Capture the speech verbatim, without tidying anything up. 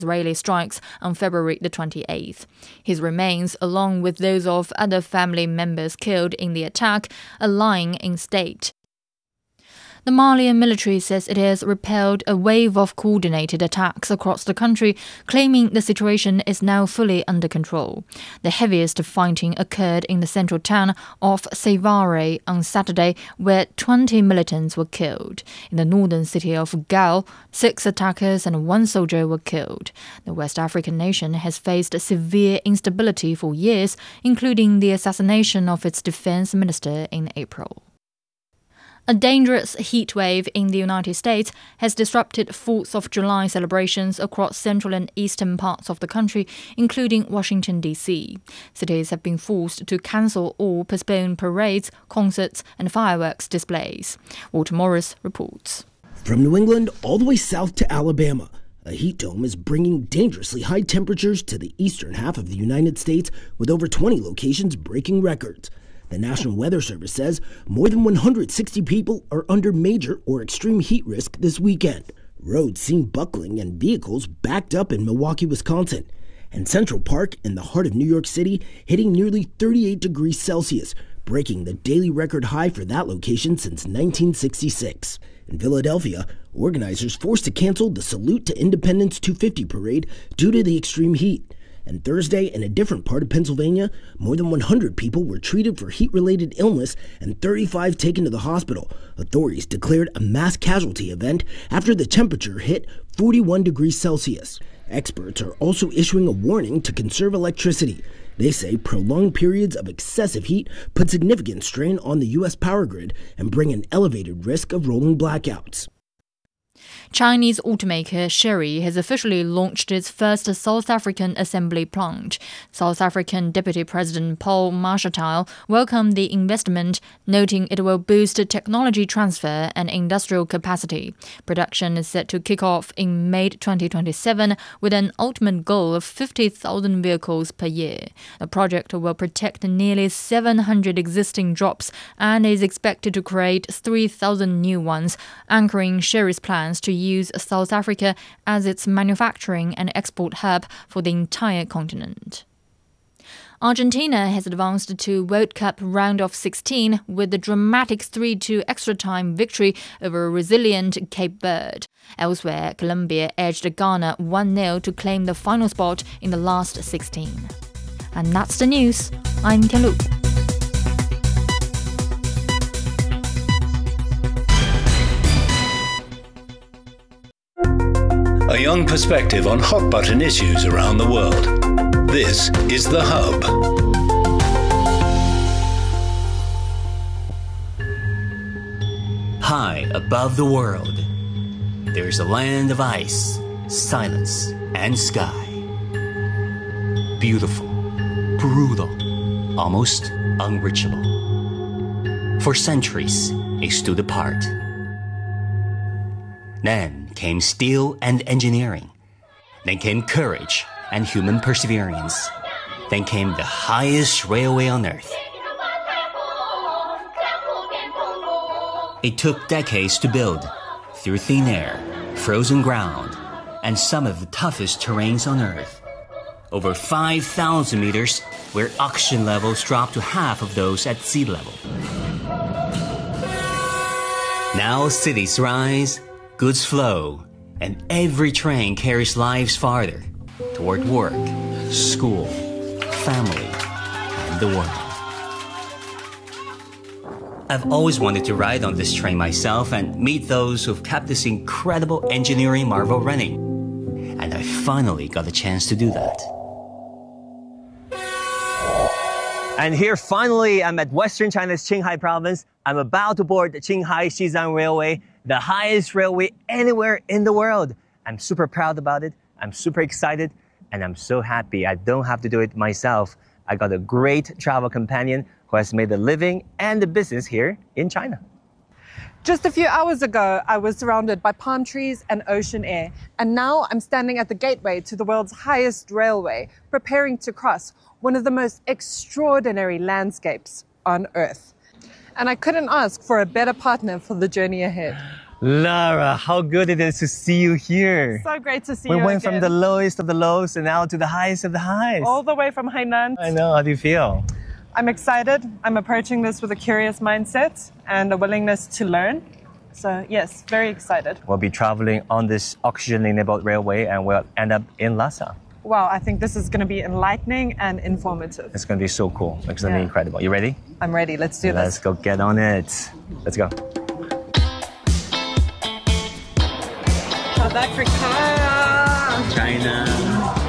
Israeli strikes on February the twenty-eighth. His remains, along with those of other family members killed in the attack, are lying in state. The Malian military says it has repelled a wave of coordinated attacks across the country, claiming the situation is now fully under control. The heaviest fighting occurred in the central town of Sévaré on Saturday, where twenty militants were killed. In the northern city of Gao, six attackers and one soldier were killed. The West African nation has faced severe instability for years, including the assassination of its defense minister in April. A dangerous heat wave in the United States has disrupted fourth of July celebrations across central and eastern parts of the country, including Washington, D C. Cities have been forced to cancel or postpone parades, concerts, and fireworks displays. Walter Morris reports. From New England all the way south to Alabama, a heat dome is bringing dangerously high temperatures to the eastern half of the United States, with over twenty locations breaking records. The National Weather Service says more than one hundred sixty people are under major or extreme heat risk this weekend. Roads seen buckling and vehicles backed up in Milwaukee, Wisconsin. And Central Park, in the heart of New York City, hitting nearly thirty-eight degrees Celsius, breaking the daily record high for that location since nineteen sixty-six. In Philadelphia, organizers forced to cancel the Salute to Independence two fifty parade due to the extreme heat. And Thursday, in a different part of Pennsylvania, more than one hundred people were treated for heat-related illness and thirty-five taken to the hospital. Authorities declared a mass casualty event after the temperature hit forty-one degrees Celsius. Experts are also issuing a warning to conserve electricity. They say prolonged periods of excessive heat put significant strain on the U S power grid and bring an elevated risk of rolling blackouts. Chinese automaker Chery has officially launched its first South African assembly plant. South African Deputy President Paul Mashatile welcomed the investment, noting it will boost technology transfer and industrial capacity. Production is set to kick off in May twenty twenty-seven with an ultimate goal of fifty thousand vehicles per year. The project will protect nearly seven hundred existing jobs and is expected to create three thousand new ones, anchoring Chery's plans to use South Africa as its manufacturing and export hub for the entire continent. Argentina has advanced to World Cup round of sixteen with a dramatic three two extra-time victory over a resilient Cape Verde. Elsewhere, Colombia edged Ghana one nil to claim the final spot in the last sixteen. And that's the news. I'm Ken-Lu. A young perspective on hot-button issues around the world. This is The Hub. High above the world, there's a land of ice, silence, and sky. Beautiful, brutal, almost unreachable. For centuries, it stood apart. Then came steel and engineering. Then came courage and human perseverance. Then came the highest railway on earth. It took decades to build, through thin air, frozen ground, and some of the toughest terrains on earth. Over five thousand meters, where oxygen levels dropped to half of those at sea level. Now cities rise, goods flow, and every train carries lives farther toward work, school, family, and the world. I've always wanted to ride on this train myself and meet those who've kept this incredible engineering marvel running. And I finally got a chance to do that. And here, finally, I'm at Western China's Qinghai province. I'm about to board the Qinghai Xizang Railway, the highest railway anywhere in the world. I'm super proud about it. I'm super excited. And I'm so happy I don't have to do it myself. I got a great travel companion who has made a living and a business here in China. Just a few hours ago, I was surrounded by palm trees and ocean air. And now I'm standing at the gateway to the world's highest railway, preparing to cross one of the most extraordinary landscapes on Earth. And I couldn't ask for a better partner for the journey ahead. Lara, how good it is to see you here. So great to see we you We went again. from the lowest of the lows and now to the highest of the highs. All the way from Hainan. I know, how do you feel? I'm excited. I'm approaching this with a curious mindset and a willingness to learn. So yes, very excited. We'll be traveling on this oxygen-enabled railway and we'll end up in Lhasa. Wow, I think this is going to be enlightening and informative. It's going to be so cool. It's going to Yeah. be incredible. You ready? I'm ready. Let's do Let's this. go get on it. Let's go. South Africa. China.